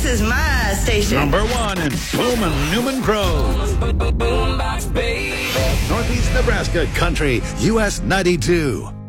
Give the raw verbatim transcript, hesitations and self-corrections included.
is my station. Number one in Boomin' Newman Grove. Northeast Nebraska Country, U S ninety-two.